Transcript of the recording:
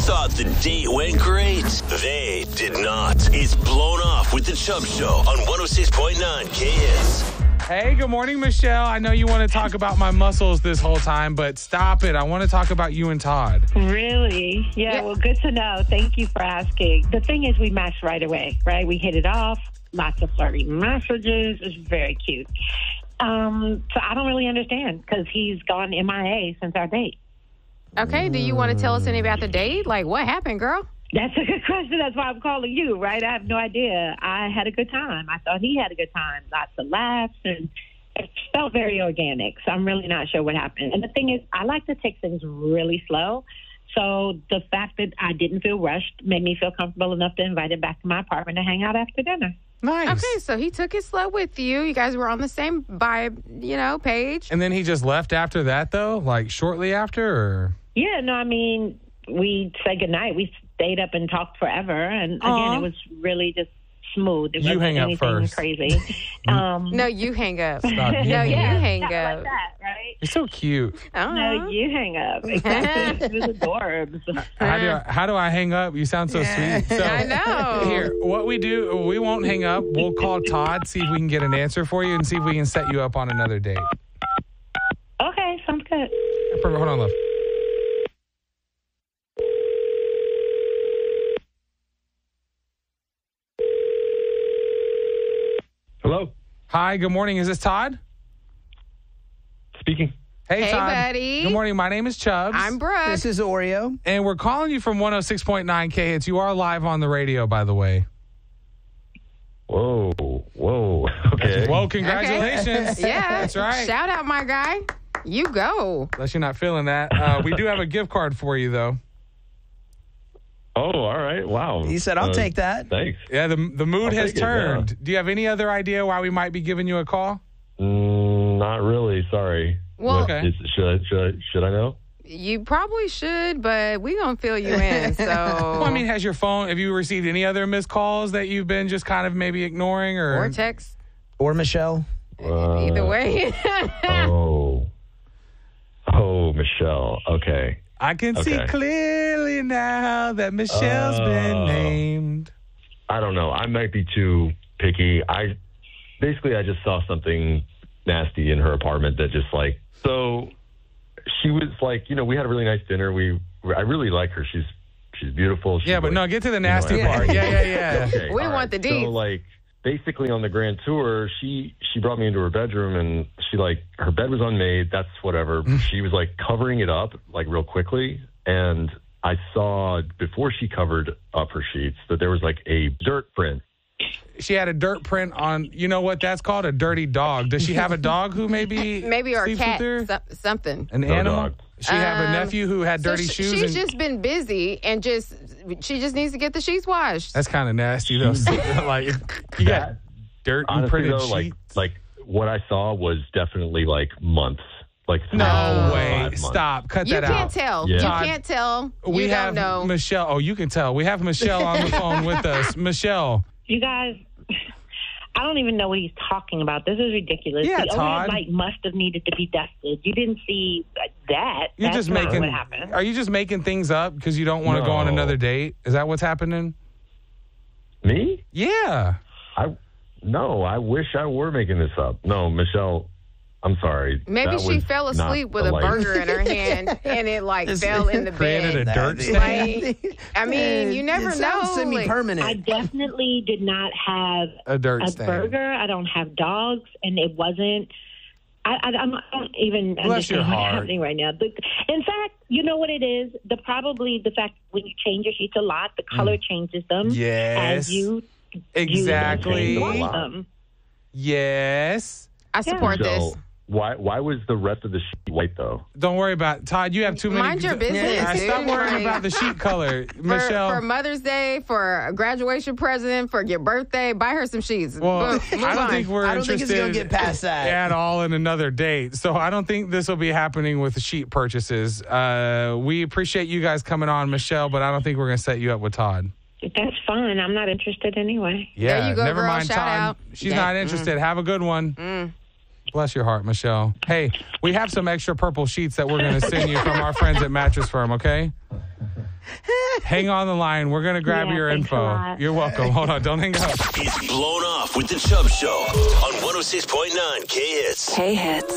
thought the date went great? They did not. It's Blown Off with the Chubb Show on 106.9 KS. Hey, good morning, Michelle. I know you want to talk about my muscles this whole time, but stop it. I want to talk about you and Todd. Really? Yeah, well, good to know. Thank you for asking. The thing is, we matched right away, right? We hit it off. Lots of flirty messages. It's very cute. So I don't really understand because he's gone MIA since our date. Okay, do you want to tell us anything about the date? Like, what happened, girl? That's a good question. That's why I'm calling you, right? I have no idea. I had a good time. I thought he had a good time. Lots of laughs, and it felt very organic. So I'm really not sure what happened. And the thing is, I like to take things really slow. So the fact that I didn't feel rushed made me feel comfortable enough to invite him back to my apartment to hang out after dinner. Nice. Okay, so he took it slow with you. You guys were on the same vibe, page. And then he just left after that, though? Like, shortly after, or? Yeah, no, I mean, we said goodnight. We stayed up and talked forever. And again, it was really just smooth. It You wasn't hang up anything first. crazy. No, you hang up. Stop. No, you hang Not up. like that, right? You're so cute. No, you hang up. Exactly. It was adorbs. How do I hang up? You sound so sweet. So, I know. Here, what we do, we won't hang up. We'll call Todd, see if we can get an answer for you, and see if we can set you up on another date. Okay, sounds good. Perfect. Hold on, love. Hello. Hi, good morning. Is this Todd? Speaking. Hey, Todd. buddy. Good morning. My name is Chubbs. I'm Brooke. This is Oreo. And we're calling you from 106.9 KHits. You are live on the radio, by the way. Whoa. Okay. Well, congratulations. Yeah. That's right. Shout out, my guy. You go. Unless you're not feeling that. We do have a gift card for you, though. Oh, all right. Wow. He said, I'll take that. Thanks. Yeah, the mood I'll has take it, turned. Do you have any other idea why we might be giving you a call? Not really. Sorry. Well, Okay. Should I know? You probably should, but we going to fill you in. So, Well, I mean, have you received any other missed calls that you've been just kind of maybe ignoring? or text. Or Michelle. Either way. Oh, Michelle. Okay. I can see clearly now that Michelle's been named. I don't know. I might be too picky. I just saw something nasty in her apartment that just like, so she was like, we had a really nice dinner. I really like her. She's beautiful. She's But no, get to the nasty I- part. Yeah. Okay, We all want the deets. So like, basically on the grand tour, she brought me into her bedroom and her bed was unmade. That's whatever. She was like covering it up like real quickly. And I saw before she covered up her sheets that there was like a dirt print. She had a dirt print on, you know what that's called? A dirty dog. Does she have a dog who maybe Or sleeps cat, with her? something. An No animal? dog. She have a nephew who had dirty shoes. She's and just been busy and she just needs to get the sheets washed. that's kind of nasty, though. Like, you got dirt and Honestly, printed though, sheets. like what I saw was definitely like months. Like No 5 way. months. Stop. Cut You that can't out. tell. Yeah. You Todd, can't tell. We You have don't know. Michelle. Oh, you can tell. We have Michelle on the phone with us. Michelle. You guys, I don't even know what he's talking about. This is ridiculous. Yeah, the Todd. overhead light must have needed to be dusted. You didn't see that. You're That's just not making. what happened. Are you just making things up because you don't want to go on No. another date? Is that what's happening? Me? Yeah. I wish I were making this up. No, Michelle, I'm sorry. Maybe That she was fell not asleep with the a light. burger in her hand and it fell in the Created bed. a dirt stain. Like, I mean, you never it sounds know. semi-permanent. I definitely did not have A dirt a stain. burger. I don't have dogs, and it wasn't. I don't even Bless understand your what's heart. happening right now. In fact, you know what it is? Probably the fact when you change your sheets a lot, the color changes them Yes. as you Exactly. wash them. Yes. I support this. So why was the rest of the sheet white though? Don't worry about it. Todd, you have too many. Mind your business, Stop dude. worrying Like, about the sheet color. Michelle. For Mother's Day, for a graduation present, for your birthday, buy her some sheets. Well, Boom, move I don't on. think we're I don't think interested it's gonna get past that. at all in another date. So I don't think this will be happening with the sheet purchases. We appreciate you guys coming on, Michelle, but I don't think we're going to set you up with Todd. That's fine. I'm not interested anyway. Yeah, There you go, never girl. mind, Shout Todd. out. She's Yeah. not interested. Have a good one. Bless your heart, Michelle. Hey, we have some extra purple sheets that we're going to send you from our friends at Mattress Firm, okay? Hang on the line. We're going to grab Yeah, your thanks a info. lot. You're welcome. Hold on. Don't hang up. It's Blown Off with the Chubb Show on 106.9 K-Hits. K-Hits.